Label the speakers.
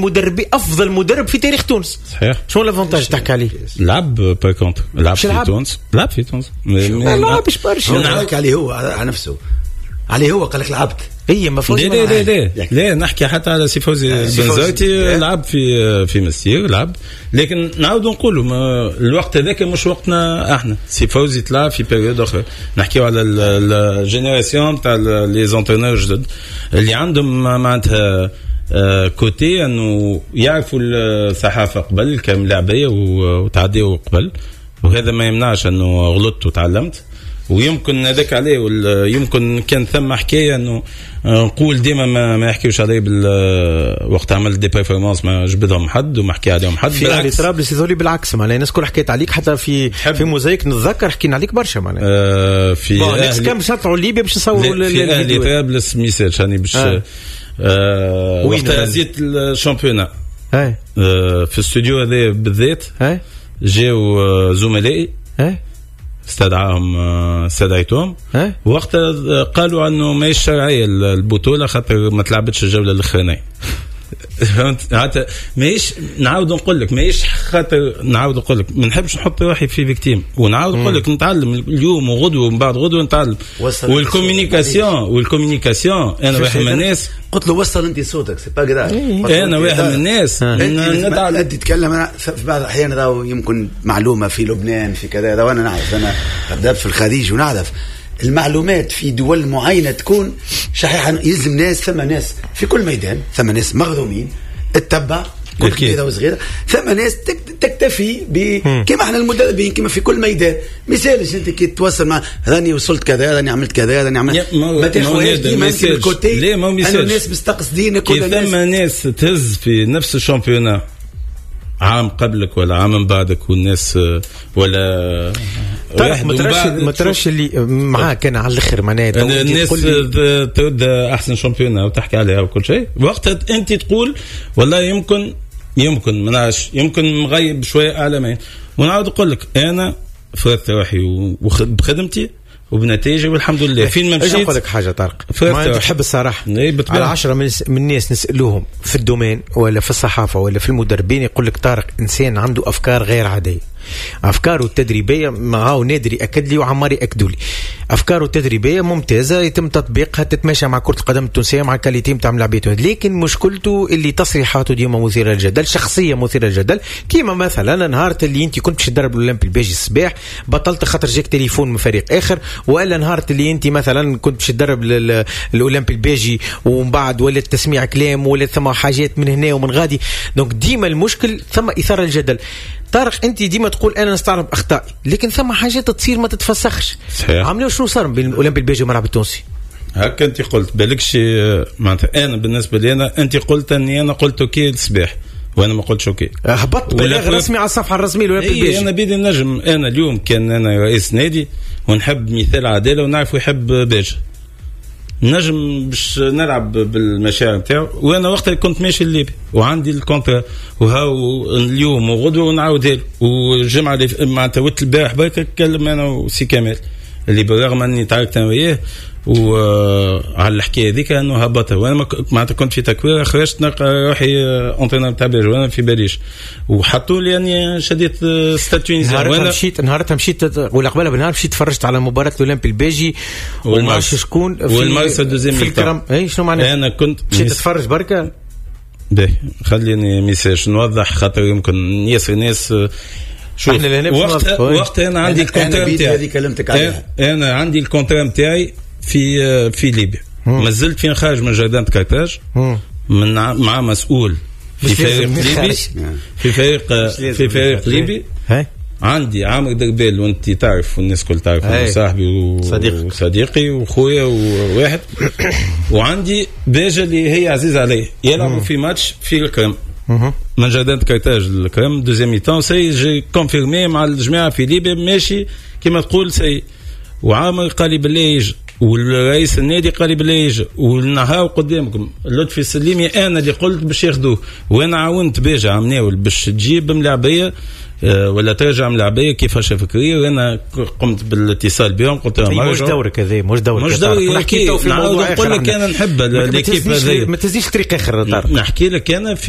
Speaker 1: مدرب افضل مدرب في تاريخ تونس.
Speaker 2: صحيح.
Speaker 1: شنو لافونتاج تحكي عليه؟
Speaker 2: لعب باي كونتر، لعب في تونس، لعب في تونس،
Speaker 1: ما لعبش برشا.
Speaker 3: نحكي عليه هو على نفسه، عليه هو قال لك لعبت.
Speaker 1: هي ما فوز.
Speaker 2: لا نحكي حتى على سي فوزي بنزرتي، لعب في مسير، لعب. لكن نعاود نقولوا الوقت هذاك مش وقتنا احنا. سي فوزي طلع في بيريود اخرى. نحكيو على الجينيراسيون تاع لي زونترينور جدد اللي عندهم معناتها كوتي انه يعرفوا الصحافه قبل كم لاعبيه وتعديوا قبل، وهذا ما يمنعش انه غلطت وتعلمت. ويمكن هذاك عليه، يمكن كان ثم حكايه انه نقول ديما ما يحكيوش عليه وقت عمل دي بيرفورمانس ما جبدهم حد وما حكي عليهم حد.
Speaker 1: في اهلي طرابلس يظهر لي بالعكس، معناها الناس كل حكيت عليك، حتى في موزايك نتذكر حكينا عليك برشا معناها. في اهلي كان باش نطلعوا ليبيا باش نصوروا
Speaker 2: في اهلي طرابلس ميساج هاني باش وقت زيت الشامبيونا في الاستوديو هذا بالذات جاوا زملائي استدعيتهم وقت قالوا انه ما شرعيه البطوله خاطر ما تلعبتش الجوله الاخرانيه. فهمت؟ ماهيش نعاود نقول لك ماهيش خاطر نعاود نقول لك ما نحبش نحط روحي في فيكتيم، ونعاود نقول لك نتعلم اليوم وغدوه ومن بعد غدوه نتعلم. والكوميونيكاسيون انا واحد من الناس
Speaker 3: قلت له وصل انت صوتك سي با كذا.
Speaker 2: انا واحد من الناس
Speaker 3: نتعلم تتكلم في بعض الاحيان راهو يمكن معلومه في لبنان في كذا، وانا نعرف انا بدات في الخليج ونعرف المعلومات في دول معينة تكون صحيحة. يلزم ناس، ثم ناس في كل ميدان، ثم ناس مغرومين اتبع كل كبيرة وصغيرة، ثم ناس تكتفي كما احنا المدربين كما في كل ميدان. مثالش انت كي تتواصل مع راني وصلت كذا، راني عملت كذا، راني عملت ما تاخذش كيما الكوتي.
Speaker 2: ليه ما مسالش؟
Speaker 3: الناس مستقصدين كل
Speaker 2: الناس. ثم ناس تهز في نفس الشامبيونا عام قبلك ولا عام من بعدك، والناس ولا
Speaker 1: ما ترش اللي معاه كان على الاخر معناها
Speaker 2: الناس تود احسن شامبيونا وتحكي عليها وكل شيء. وقتها انت تقول والله يمكن ما نعرفش، يمكن مغيب شويه اعلامين. ونعاود اقول لك انا فرضت روحي بخدمتي وبنتائجي والحمد لله. فين ما مشيت
Speaker 1: اقول لك حاجه طارق، ما تحب الصراحه على 10 من الناس نسالوهم في الدومين ولا في الصحافه ولا في المدربين يقول لك طارق انسان عنده افكار غير عاديه. أفكاره التدريبية معاه نادري أكد لي وعماري أكدوا لي أفكاره التدريبية ممتازة يتم تطبيقها تتماشى مع كرة القدم التونسية مع كاليتيم تاع ملاعبيته، لكن مشكلته اللي تصريحاته ديما مثيرة للجدل، شخصية مثيرة للجدل. كيما مثلا نهار اللي انت كنت باش تدرب الأولمبي البيجي الصباح بطلت خاطر جاك تليفون من فريق آخر، ولا نهار اللي انت مثلا كنت باش تدرب الأولمبي البيجي ومن بعد ولا تسميع كلام ولا ثم حاجات من هنا ومن غادي. دونك ديما المشكل ثم إثارة الجدل. طارق انت ديما تقول انا نستعرض اخطائي، لكن ثم حاجات تصير ما تتفسخش. عملوا شنو صار بين الاولمبي البيجي والملعب التونسي؟
Speaker 2: هكا انت قلت بالكش معناتها انا بالنسبه لي انت قلت اني انا قلت اوكي الصباح وانا ما قلتش اوكي.
Speaker 1: هبط بلاغ رسمي على الصفحه الرسميه للاولمبي البيجي.
Speaker 2: انا بيدي النجم، انا اليوم كان انا رئيس نادي ونحب مثال عداله ونعرف يحب باجي نجم باش نلعب بالمشاعر نتاعو. وانا وقتها كنت ماشي الليبي وعندي الكونترا وهاو اليوم وغدوه ونعاودها له. والجمعه اللي معناتها وقت البارح برك نتكلم انا وسي كمال اللي بالرغم اني تعاركت انا وياه وعلى الحكايه هذيك انه هبطها. وانا معناتها كنت في تكوير خرجت نلقى روحي انترينور تاع باجي وانا في باليش وحطوا لي يعني شديت ستاتونيزي.
Speaker 1: نهارتها مشيت ولا قبلها بنهار مشيت تفرجت على مباراه الاولمبي البيجي وما شكون
Speaker 2: والمارسا دوزيام
Speaker 1: في الكرم. اي شنو معناها
Speaker 2: انا كنت
Speaker 1: مشيت تتفرج بركه.
Speaker 2: باهي خليني ميساج نوضح خاطر يمكن ياسر ناس شوف وقت انا عندي الكونترا نتاعي. انا عندي الكونترا نتاعي في ليبيا ما زلت فين خارج من جردان كارتاج من مع مسؤول في فريق ليبي في فريق ليبي. عندي عامر دربال وانت تعرف والناس كل تعرف صاحبي وصديقي وخويا وواحد وعندي باجة اللي هي عزيزة علي يلعبوا في ماتش في الكرم من جردان كارتاج الكرم دوزيام ميتان سي جي كونفيرمي مع الجماعة في ليبيا ماشي كما تقول سي. وعامر قال لي بالله يجي والرئيس النادي قال لي بالله يجي والنهار قدامكم لطفي السليمي انا اللي قلت باش ياخذوه وانا عاونت باجة عمناول باش تجيب ملاعبيه ولا ترجع ملاعبيه كيفاش فكريه. وانا قمت بالاتصال بهم قلت لهم
Speaker 1: مش دورك هذا مش دورك
Speaker 2: نحكي نقول لك انا نحب ليكيب هذه
Speaker 1: ما تزيدش طريق اخر.
Speaker 2: نحكي لك انا